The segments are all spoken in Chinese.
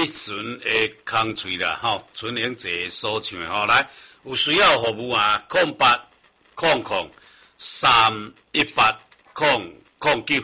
纯的空喙啦，吼，纯英者所唱的吼，来有需要服务啊，0800318009。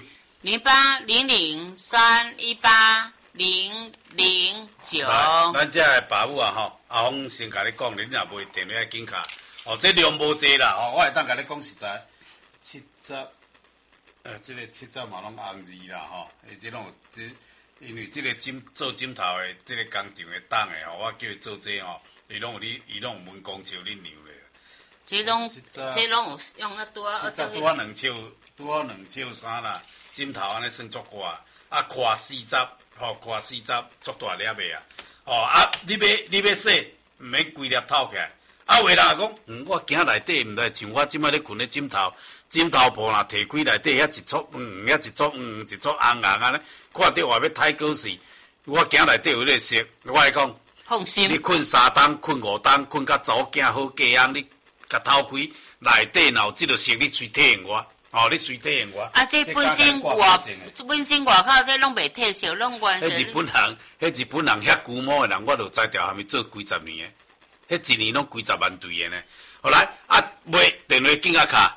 0800318009。 咱这爸母啊，吼，阿峰先甲你讲，你若袂电话紧卡，哦，这量无济啦，哦，我会当甲你讲实在，70，这个70嘛拢红字啦，吼，这种因为这个做枕头的，这个工厂的档的吼，我叫伊做这吼，伊拢有文工笑恁娘咧。 这拢有用啊多啊， 拄啊两手衫啦，枕头安尼算足挂，啊跨40，吼跨40足大粒的啊，哦啊你要洗，毋免规粒透起来，啊有的人讲，我惊内底毋知像我即摆咧困咧枕头布若摕开内底遐一撮遐一撮一撮红红安尼，看到外要太高势，我惊内底有咧色，我来讲， 放心， 你困3冬、困5冬，困到早囝好家翁，你甲透开内底若有即落色，你随体验我，哦，你随体验我。 啊，这本身外口这拢袂褪色，拢完全。 迄日本人遐古毛的人，我就知条还没做几十年的，迄一年拢几十万对的呢。后来啊，买电话紧啊卡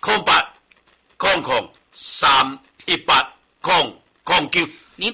，0800318009。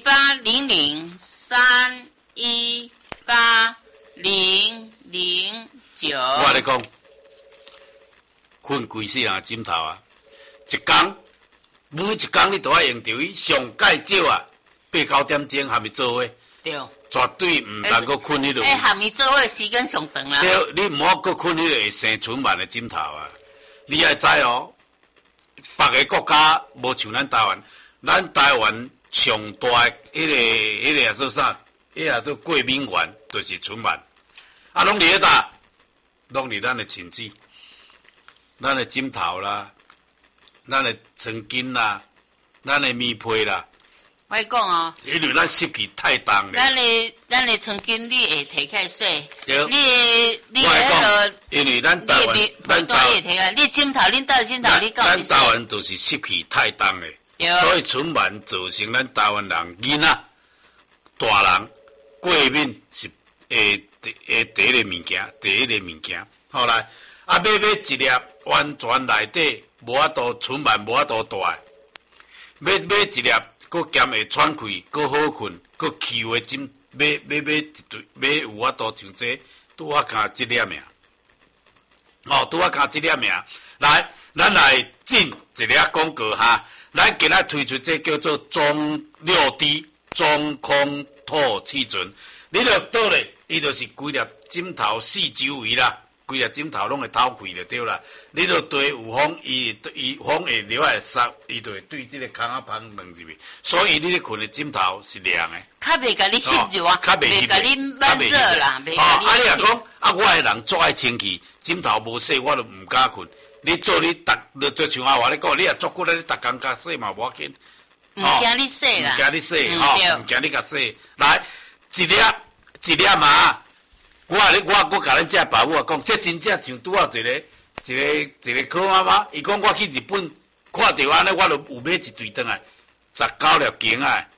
0800318009。 我咧讲，困规世人的枕头啊，每一工你都要用到伊，上介少啊8、9点钟还没做伙。 对。 绝对唔能够困迄落。 还没做伙时间上长啦。 对，你唔好搁困迄个会生春螨的枕头啊！你要知哦，别个国家无像咱台湾，咱台湾上大迄个做啥？迄做过敏源，就是春螨。啊，拢伫迄搭，拢伫咱的寝具、咱的枕头啦、咱的床巾啦、咱的棉被啦。 我讲哦， 因为咱湿气太重了。 咱的床巾你会摕起来洗，你迄个，因为咱台湾， 你枕头，恁搭枕头，你讲。 咱台湾就是湿气太重了，所以春螨造成咱台湾人囡仔、大人过敏是第一个物件。后来啊，买一粒完全内底无法度春螨无法度大，买一粒。搁兼会喘气，搁好困，搁气的枕，买有法度像这，拄啊卡这粒命，哦，拄啊卡这粒命。来，咱来进一粒广告哈，咱今仔推出这叫做中6D 中空透气唇，你著倒咧，伊就是规粒枕头四周围啦。规个枕头拢会透气就对啦，你著对有风，伊风会流来湿，伊就会对这个空啊芳软入去，所以你咧困的枕头是凉的。 较袂甲你吸热啊，袂甲你闷热啦，袂甲你。 啊，你若讲啊，我的人足爱清气，枕头无洗我就唔敢困。你做你就像阿华你讲，你也足骨咧，你逐工甲洗嘛无要紧。 唔惊你洗啦， 唔惊你洗，吼，唔惊你甲洗。来，一粒嘛。我甲咱遮爸母啊讲，这真正像拄啊一个柯妈妈，伊讲我去日本看到安尼，我就有买一对转来，19粒斤啊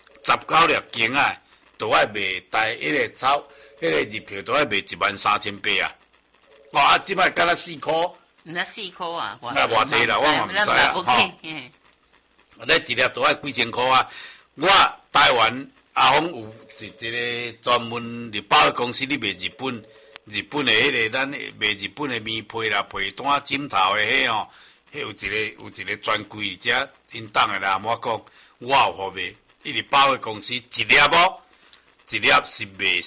，19粒斤啊，都爱卖大迄个炒迄个日票都爱卖13800啊。哦啊，即摆敢若4块， 毋知4块啊， 那偌济啦，我嘛毋知啊，吼。那一粒都爱几千块啊，我台湾阿峰有。一个专门日包的公司，你卖日本的迄个，咱卖日本的棉被啦、被单、枕头的迄吼，迄有一个专柜遮因当的啦，我讲我有好卖，伊日包的公司一粒是卖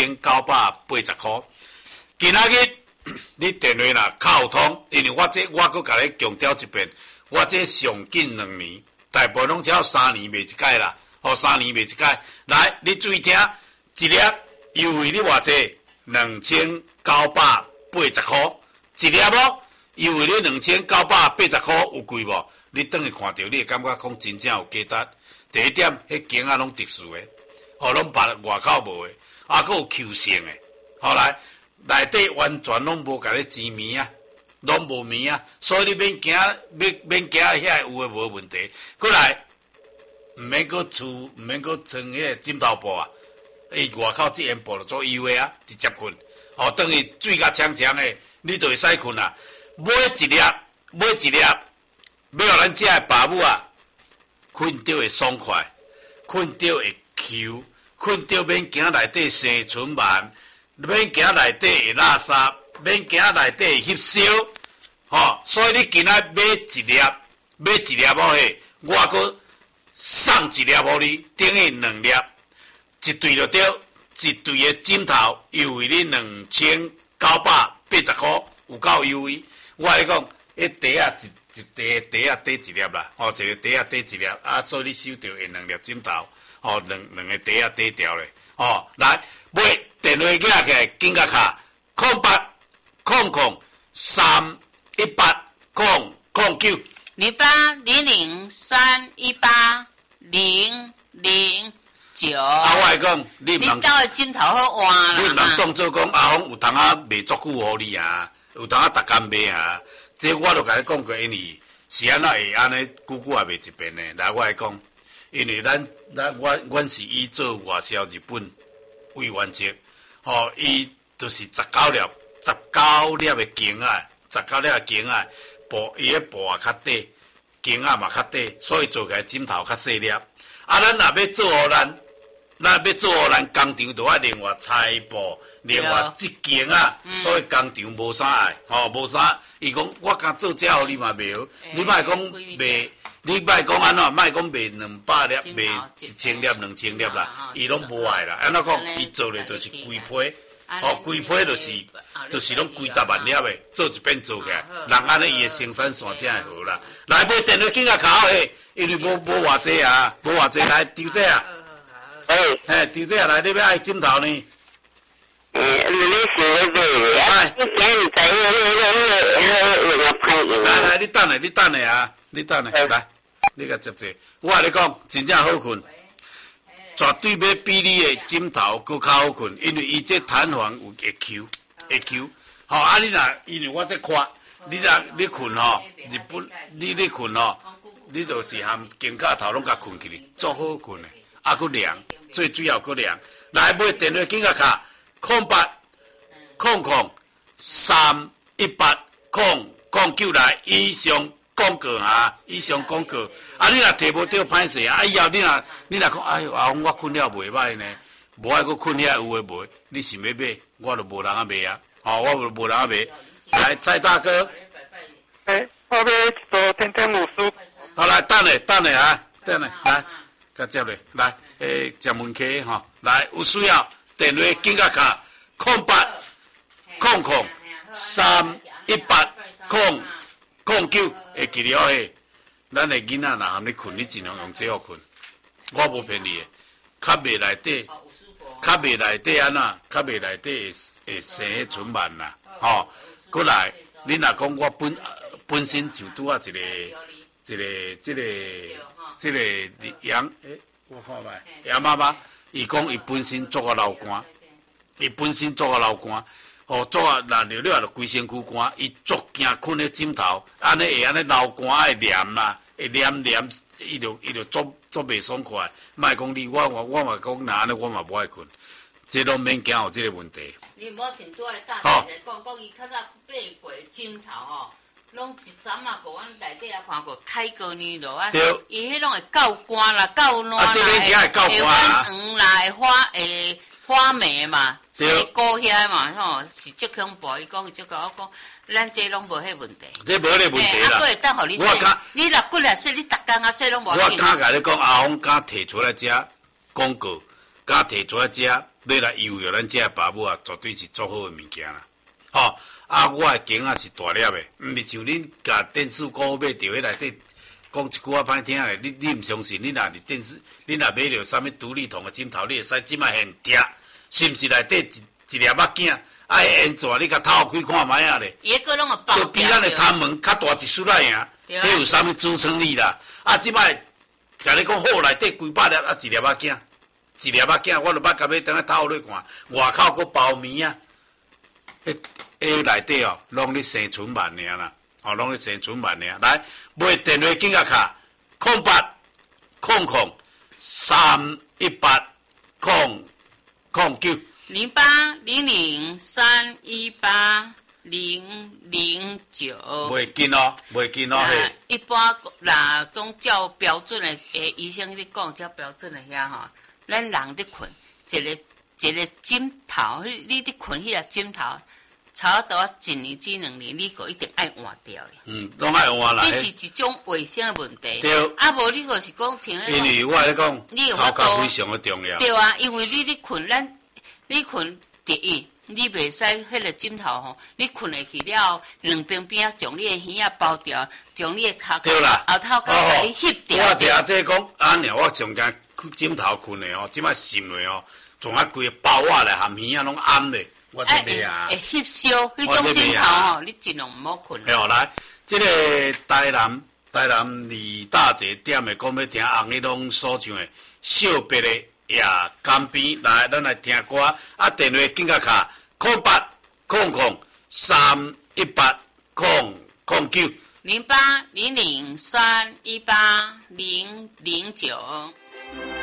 4980块。今仔日你电话啦敲通，因为我搁甲你强调一遍，我这上近2年，大部分拢只要3年卖一届啦。哦，3年卖一届，来，你注意听，一粒优惠你偌济？2980块，一粒无？优惠你2980块，有贵无？你等下看到，你会感觉讲真正有价值。第一点，迄间啊拢特殊的，哦，拢别外口无的，啊，佫有 Q 性的，后来内底完全拢无甲你沾棉啊，拢无棉啊，所以你免惊遐有诶无问题，过来。毋免搁穿迄个枕头布啊， 外口这烟布就做油的啊，直接困。哦，等于水甲呛呛的，你就会使困啊。买一粒，要互咱遮的爸母啊，困着会爽快，困着会Q，困着免惊内底生春螨，免惊内底会垃圾，免惊内底会吸收。哦，所以你今仔买一粒好嘿，我搁送一粒互你，等于2粒，一对就对，一对的枕头优惠你2980块，有够优惠。我来讲，迄袋啊一袋啊底一粒啦，哦，一个袋啊底一粒，啊，所以你收着会2粒枕头，哦，两个袋啊底条咧，哦，来买电话寄起来，紧甲卡0800318009。 0800318009。 我来讲，你兜的枕头好换啦。 你人当做讲阿峰有当啊卖足久互你啊，有当啊逐工卖啊。这我都甲你讲过，因为是安怎会安尼久也卖一遍呢？来，我来讲，因为阮是以做外销日本为原则，吼，伊就是19粒的茎啊，19粒的茎啊，伊个布啊较短，茎啊嘛较短，所以做起来枕头较细粒。啊，咱若要做互咱工厂，就要另外裁布，另外织茎啊，所以工厂无啥爱，吼，无啥。伊讲我敢做这互你嘛袂晓，你莫讲卖，你莫讲安怎，莫讲卖200粒，卖1000粒、2000粒啦，伊拢无爱啦。安怎讲？伊做咧就是规批，哦，规批就是拢几十万粒的，做一遍做起来，人安尼伊的生产线才会好啦。来买电话紧甲卡嘿，因为无偌济啊，无偌济来丢这啊。嘿，丢这来，你要爱枕头呢？ 你想要买啊？你今日知来，你等下啊，你等下来，你甲接者。我甲你讲，真正好困，绝对要比你的枕头搁较好困，因为伊这弹簧有会 Q。吼，啊，你若因为我这看，你困吼，日本你困吼，你就是含肩胛头拢甲困起哩，足好困的，啊，搁凉。最主要搁凉，来买电话紧甲卡0800318009来以上广告啊，以上广告。啊，你若摕无到歹势啊，以后你若讲，哎呦，阿峰我困了袂歹呢，无爱搁困遐有诶无？你想要买，我就无人啊卖啊，哦，我就无人啊卖。来，蔡大哥， 我要一组天天五酥。 好来，等下啊，等下来，再接咧，来。食门客吼，来有需要电话紧甲卡0800318009会记了嘿。咱的囡仔若含你困，你尽量用这好困。我无骗你的，较袂内底安怎？较袂内底会生迄春螨啦，吼。过来，你若讲我本身就拄啊一个羊我看卖，杨妈妈，伊讲伊本身做个流汗，哦，做啊热了了就规身躯汗，伊足惊困咧枕头，安尼会安尼流汗会黏啦，会黏，伊就做袂爽快。莫讲你，我嘛讲，那安尼我嘛无爱困，这拢免惊有这个问题。 你无听拄爱大家讲伊较早爬过枕头吼。拢一针啊，互阮内底啊看过开过呢落啊，伊迄拢会够干啦，够烂啦，会反黄啦，会花霉嘛，洗骨遐嘛吼，是足恐怖。伊讲，伊足甲我讲，咱这拢无迄问题。 这无迄个问题啦。 啊，佫会当互你洗，你若骨力洗，你逐工啊洗拢无。 我敢甲你讲，阿峰敢摕出来遮广告，敢摕出来遮，要来优惠咱遮爸母啊，绝对是足好诶物件啦，吼。啊，我诶茎啊是大粒诶，毋是像恁甲电视股买着迄内底讲一句啊歹听咧，你毋相信？你若伫电视，你若买着啥物独立筒诶枕头，你会使即摆现贴，是毋是内底一粒仔镜？啊，现纸你甲透开看卖啊咧？ 伊个拢有包就比咱诶头毛较大一丝仔尔，迄有啥物支撑力啦？啊，即摆甲你讲好内底几百粒啊，一粒仔镜，我就捌甲要等下透落看，外口佫包棉啊，内底哦，拢咧生春螨尔啦，哦，拢咧生春螨尔。来，买电话紧甲卡0800318009， 0800-318-009。 0800-318-009。 袂紧哦，袂紧哦嘿。 一般啦，总照标准的医生咧讲，照标准的遐吼，咱人伫困，一个枕头，你伫困迄个枕头。差不多1年至2年，你个一定爱换掉的。 拢爱换啦。 这是一种卫生的问题。 对。 啊，无你就是讲像迄因为我咧讲，头壳非常的重要。 对啊，因为你困，你困第一，你袂使迄个枕头吼，你困下去了，两边边将你的耳仔包掉，将你的头壳后头壳甲你翕掉。 我听这讲，安尼我上惊枕头困的哦，即摆心内哦，从啊规个包我咧含耳仔拢暗咧。我这边啊， 会翕烧，迄种枕头吼，你尽量唔好困。 好来，这个台南2大节点的，讲要听红迄种所唱的小白的夜江边，来，咱来听歌。啊，电话紧甲卡0800-318-009。 0800-318-009。